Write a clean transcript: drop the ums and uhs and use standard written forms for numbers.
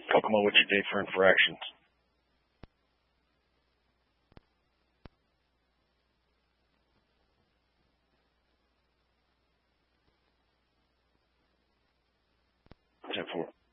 Kokomo, what's your date for infractions? Ten four.